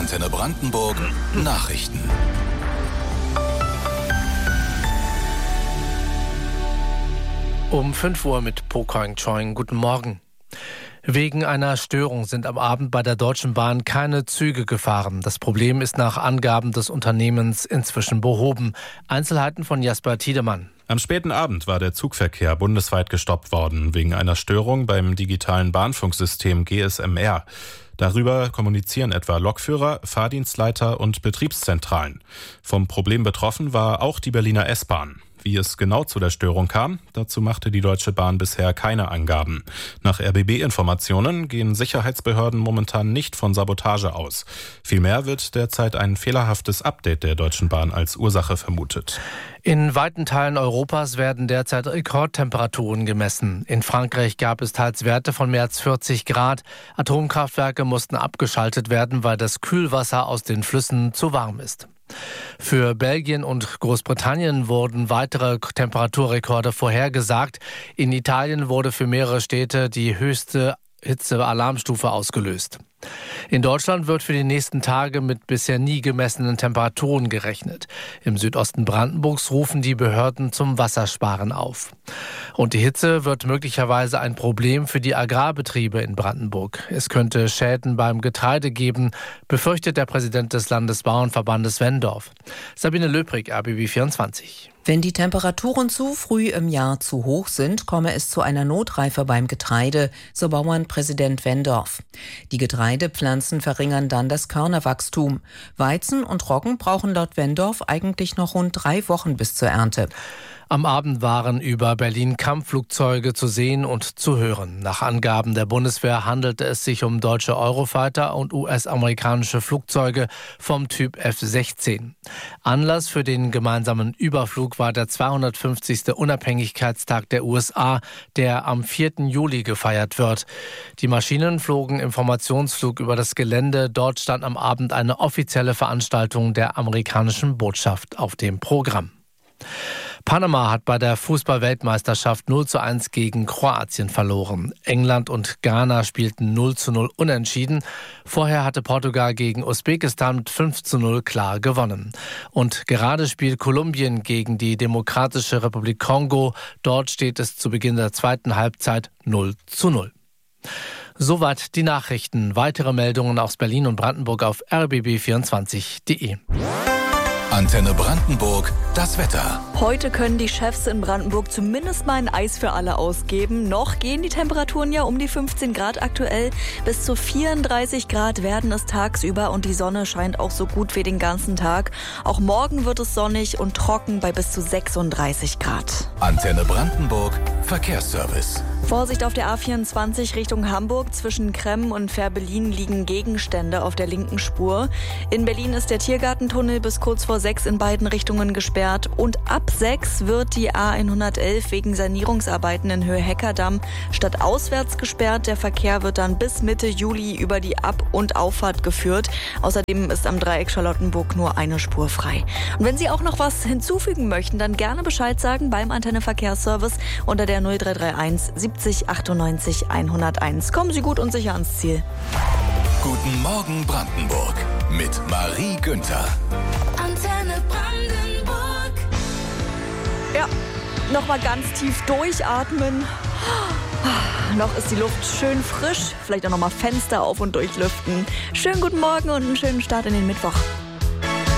Antenne Brandenburg Nachrichten. Um 5 Uhr mit Po Koing Choing. Guten Morgen. Wegen einer Störung sind am Abend bei der Deutschen Bahn keine Züge gefahren. Das Problem ist nach Angaben des Unternehmens inzwischen behoben. Einzelheiten von Jasper Tiedemann. Am späten Abend war der Zugverkehr bundesweit gestoppt worden, wegen einer Störung beim digitalen Bahnfunksystem GSMR. Darüber kommunizieren etwa Lokführer, Fahrdienstleiter und Betriebszentralen. Vom Problem betroffen war auch die Berliner S-Bahn. Wie es genau zu der Störung kam, dazu machte die Deutsche Bahn bisher keine Angaben. Nach RBB-Informationen gehen Sicherheitsbehörden momentan nicht von Sabotage aus. Vielmehr wird derzeit ein fehlerhaftes Update der Deutschen Bahn als Ursache vermutet. In weiten Teilen Europas werden derzeit Rekordtemperaturen gemessen. In Frankreich gab es teils Werte von mehr als 40 Grad. Atomkraftwerke mussten abgeschaltet werden, weil das Kühlwasser aus den Flüssen zu warm ist. Für Belgien und Großbritannien wurden weitere Temperaturrekorde vorhergesagt. In Italien wurde für mehrere Städte die höchste Hitzealarmstufe ausgelöst. In Deutschland wird für die nächsten Tage mit bisher nie gemessenen Temperaturen gerechnet. Im Südosten Brandenburgs rufen die Behörden zum Wassersparen auf. Und die Hitze wird möglicherweise ein Problem für die Agrarbetriebe in Brandenburg. Es könnte Schäden beim Getreide geben, befürchtet der Präsident des Landesbauernverbandes Wendorf. Sabine Löbrig, RBB 24. Wenn die Temperaturen zu früh im Jahr zu hoch sind, komme es zu einer Notreife beim Getreide, so Bauernpräsident Wendorf. Die Getreidepflanzen verringern dann das Körnerwachstum. Weizen und Roggen brauchen laut Wendorf eigentlich noch rund 3 Wochen bis zur Ernte. Am Abend waren über Berlin Kampfflugzeuge zu sehen und zu hören. Nach Angaben der Bundeswehr handelte es sich um deutsche Eurofighter und US-amerikanische Flugzeuge vom Typ F-16. Anlass für den gemeinsamen Überflug war der 250. Unabhängigkeitstag der USA, der am 4. Juli gefeiert wird. Die Maschinen flogen im Formationsflug über das Gelände. Dort stand am Abend eine offizielle Veranstaltung der amerikanischen Botschaft auf dem Programm. Panama hat bei der Fußball-Weltmeisterschaft 0:1 gegen Kroatien verloren. England und Ghana spielten 0:0 unentschieden. Vorher hatte Portugal gegen Usbekistan mit 5:0 klar gewonnen. Und gerade spielt Kolumbien gegen die Demokratische Republik Kongo. Dort steht es zu Beginn der zweiten Halbzeit 0:0. Soweit die Nachrichten. Weitere Meldungen aus Berlin und Brandenburg auf rbb24.de. Antenne Brandenburg, das Wetter. Heute können die Chefs in Brandenburg zumindest mal ein Eis für alle ausgeben. Noch gehen die Temperaturen ja um die 15 Grad aktuell. Bis zu 34 Grad werden es tagsüber und die Sonne scheint auch so gut wie den ganzen Tag. Auch morgen wird es sonnig und trocken bei bis zu 36 Grad. Antenne Brandenburg, Verkehrsservice. Vorsicht auf der A24 Richtung Hamburg. Zwischen Kremmen und Fährberlin liegen Gegenstände auf der linken Spur. In Berlin ist der Tiergartentunnel bis kurz vor 6 in beiden Richtungen gesperrt. Und ab 6 wird die A111 wegen Sanierungsarbeiten in Höhe Heckerdamm stadtauswärts gesperrt. Der Verkehr wird dann bis Mitte Juli über die Ab- und Auffahrt geführt. Außerdem ist am Dreieck Charlottenburg nur eine Spur frei. Und wenn Sie auch noch was hinzufügen möchten, dann gerne Bescheid sagen beim Antenne Verkehrsservice unter der 0331 70 98 101. Kommen Sie gut und sicher ans Ziel. Guten Morgen Brandenburg mit Marie Günther. Antenne Brandenburg. Ja, nochmal ganz tief durchatmen. Noch ist die Luft schön frisch. Vielleicht auch nochmal Fenster auf und durchlüften. Schönen guten Morgen und einen schönen Start in den Mittwoch.